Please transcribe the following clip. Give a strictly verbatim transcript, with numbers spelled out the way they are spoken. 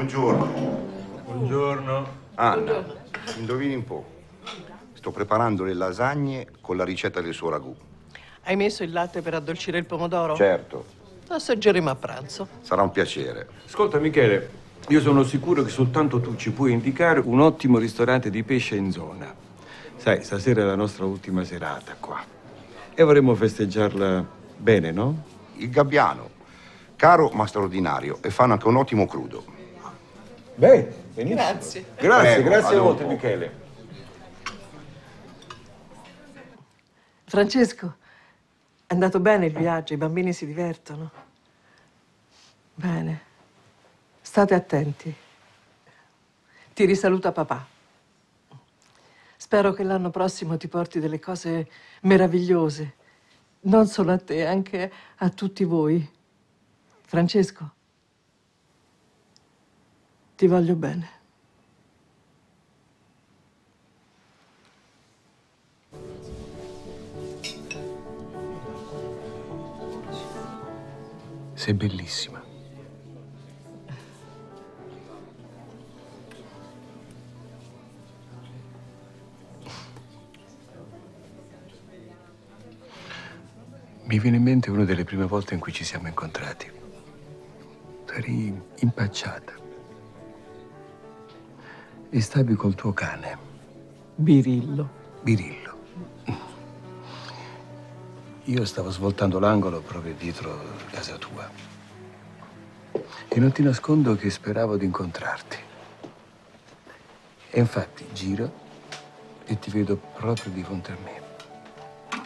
Buongiorno. Buongiorno. Anna, Buongiorno. indovini un po'. Sto preparando le lasagne con la ricetta del suo ragù. Hai messo il latte per addolcire il pomodoro? Certo, Assaggeremo a pranzo. sarà un piacere. Ascolta, Michele, io sono sicuro che soltanto tu ci puoi indicare un ottimo ristorante di pesce in zona. Sai, stasera è la nostra ultima serata qua. E vorremmo festeggiarla bene, no? Il Gabbiano, caro ma straordinario, e fanno anche un ottimo crudo. Bene, benissimo. Grazie. Grazie, Prego, grazie a molte, dopo. Michele. Francesco, è andato bene il viaggio? I bambini si divertono? Bene. State attenti. Ti risaluta papà. Spero che l'anno prossimo ti porti delle cose meravigliose. Non solo a te, anche a tutti voi. Francesco, ti voglio bene. Sei bellissima. Mi viene in mente una delle prime volte in cui ci siamo incontrati. Tu eri impacciata. E stavi col tuo cane, Birillo. Birillo. Io stavo svoltando l'angolo proprio dietro casa tua. E non ti nascondo che speravo di incontrarti. E infatti giro e ti vedo proprio di fronte a me.